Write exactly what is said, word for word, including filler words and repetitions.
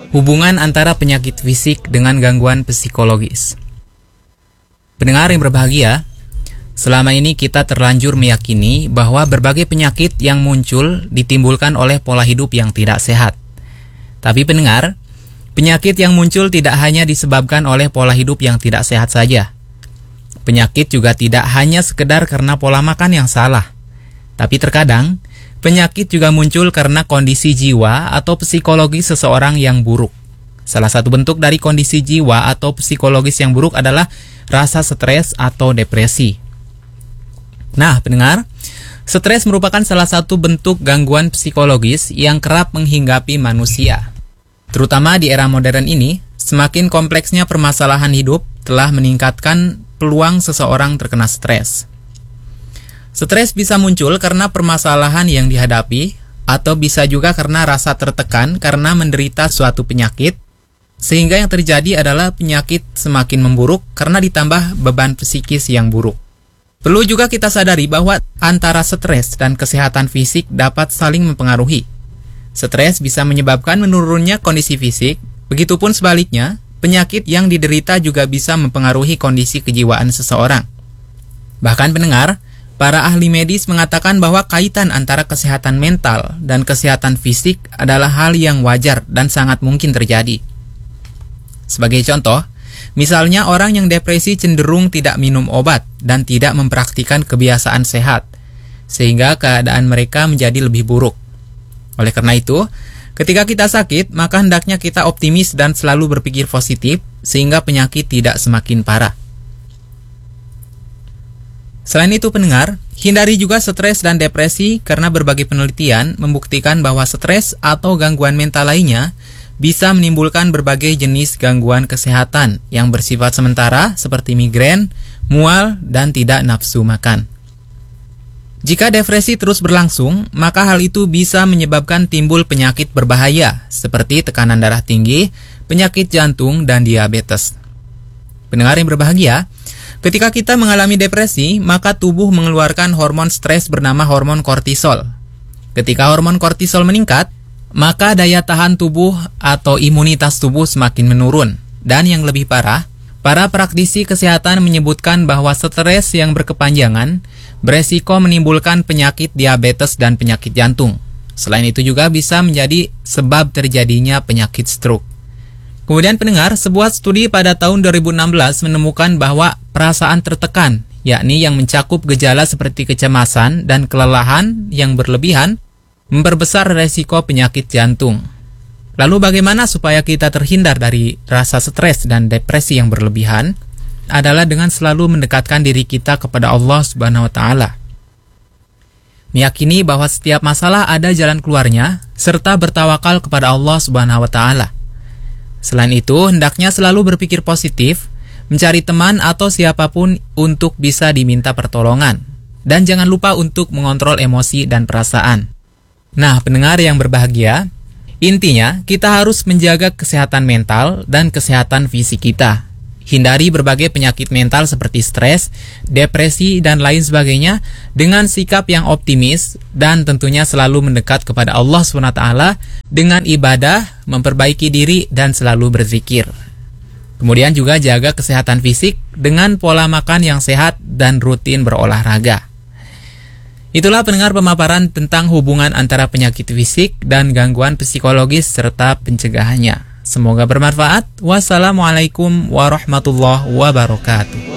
Hubungan antara penyakit fisik dengan gangguan psikologis. Pendengar yang berbahagia, selama ini kita terlanjur meyakini bahwa berbagai penyakit yang muncul ditimbulkan oleh pola hidup yang tidak sehat. Tapi pendengar, penyakit yang muncul tidak hanya disebabkan oleh pola hidup yang tidak sehat saja. Penyakit juga tidak hanya sekedar karena pola makan yang salah. Tapi terkadang, penyakit juga muncul karena kondisi jiwa atau psikologi seseorang yang buruk. Salah satu bentuk dari kondisi jiwa atau psikologis yang buruk adalah rasa stres atau depresi. Nah, pendengar, stres merupakan salah satu bentuk gangguan psikologis yang kerap menghinggapi manusia. Terutama di era modern ini, semakin kompleksnya permasalahan hidup telah meningkatkan peluang seseorang terkena stres. Stres bisa muncul karena permasalahan yang dihadapi, atau bisa juga karena rasa tertekan karena menderita suatu penyakit, sehingga yang terjadi adalah penyakit semakin memburuk karena ditambah beban psikis yang buruk. Perlu juga kita sadari bahwa antara stres dan kesehatan fisik dapat saling mempengaruhi. Stres bisa menyebabkan menurunnya kondisi fisik, begitupun sebaliknya, penyakit yang diderita juga bisa mempengaruhi kondisi kejiwaan seseorang. Bahkan pendengar, para ahli medis mengatakan bahwa kaitan antara kesehatan mental dan kesehatan fisik adalah hal yang wajar dan sangat mungkin terjadi. Sebagai contoh, misalnya orang yang depresi cenderung tidak minum obat dan tidak mempraktikkan kebiasaan sehat, sehingga keadaan mereka menjadi lebih buruk. Oleh karena itu, ketika kita sakit, maka hendaknya kita optimis dan selalu berpikir positif, sehingga penyakit tidak semakin parah. Selain itu pendengar, hindari juga stres dan depresi karena berbagai penelitian membuktikan bahwa stres atau gangguan mental lainnya bisa menimbulkan berbagai jenis gangguan kesehatan yang bersifat sementara seperti migrain, mual, dan tidak nafsu makan. Jika depresi terus berlangsung, maka hal itu bisa menyebabkan timbul penyakit berbahaya seperti tekanan darah tinggi, penyakit jantung, dan diabetes. Pendengar yang berbahagia, ketika kita mengalami depresi, maka tubuh mengeluarkan hormon stres bernama hormon kortisol. Ketika hormon kortisol meningkat, maka daya tahan tubuh atau imunitas tubuh semakin menurun. Dan yang lebih parah, para praktisi kesehatan menyebutkan bahwa stres yang berkepanjangan beresiko menimbulkan penyakit diabetes dan penyakit jantung. Selain itu juga bisa menjadi sebab terjadinya penyakit stroke. Kemudian pendengar, sebuah studi pada tahun dua ribu enam belas menemukan bahwa perasaan tertekan, yakni yang mencakup gejala seperti kecemasan dan kelelahan yang berlebihan, memperbesar resiko penyakit jantung. Lalu bagaimana supaya kita terhindar dari rasa stres dan depresi yang berlebihan? Adalah dengan selalu mendekatkan diri kita kepada Allah Subhanahu wa Ta'ala. Meyakini bahwa setiap masalah ada jalan keluarnya, serta bertawakal kepada Allah Subhanahu wa Ta'ala. Selain itu, hendaknya selalu berpikir positif, mencari teman atau siapapun untuk bisa diminta pertolongan, dan jangan lupa untuk mengontrol emosi dan perasaan. Nah, pendengar yang berbahagia, intinya kita harus menjaga kesehatan mental dan kesehatan fisik kita. Hindari berbagai penyakit mental seperti stres, depresi, dan lain sebagainya dengan sikap yang optimis dan tentunya selalu mendekat kepada Allah subhanahu wa taala dengan ibadah, memperbaiki diri, dan selalu berzikir. Kemudian juga jaga kesehatan fisik dengan pola makan yang sehat dan rutin berolahraga. Itulah pendengar pemaparan tentang hubungan antara penyakit fisik dan gangguan psikologis serta pencegahannya. Semoga bermanfaat. Wassalamualaikum warahmatullahi wabarakatuh.